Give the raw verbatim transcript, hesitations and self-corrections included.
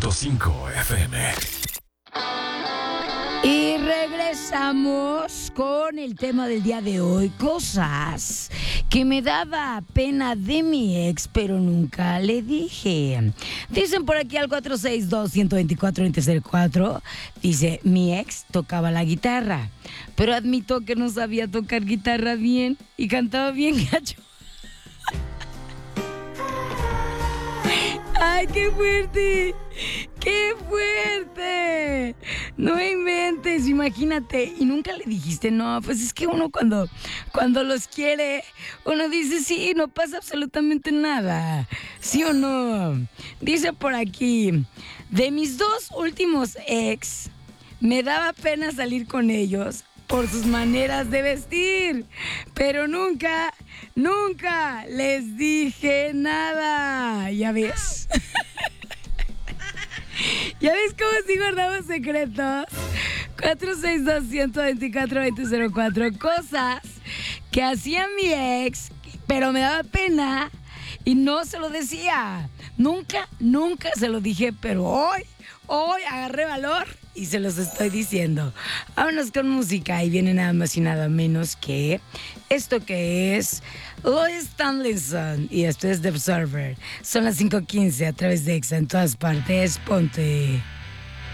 punto cinco F M. Y regresamos con el tema del día de hoy, cosas que me daba pena de mi ex, pero nunca le dije. Dicen por aquí al cuatro seis dos, uno dos cuatro, dos cero cero cuatro, dice, mi ex tocaba la guitarra, pero admito que no sabía tocar guitarra bien y cantaba bien gacho. ¡Ay, qué fuerte! ¡Qué fuerte! No inventes, imagínate. Y nunca le dijiste, no, pues es que uno cuando, cuando los quiere, uno dice, sí, no pasa absolutamente nada. ¿Sí o no? Dice por aquí, de mis dos últimos ex, me daba pena salir con ellos por sus maneras de vestir, pero nunca, nunca les dije nada. ¿Ya ves? ¿Ya ves cómo sí guardamos secretos? cuatro seis dos, uno dos cuatro, dos cero cero cuatro. Cosas que hacía mi ex, pero me daba pena y no se lo decía. Nunca, nunca se lo dije, pero hoy, hoy agarré valor y se los estoy diciendo. Vámonos con música y viene nada más y nada menos que esto que es Louis Tomlinson y esto es The Observer. Son las cinco quince a través de Exa en todas partes. Ponte.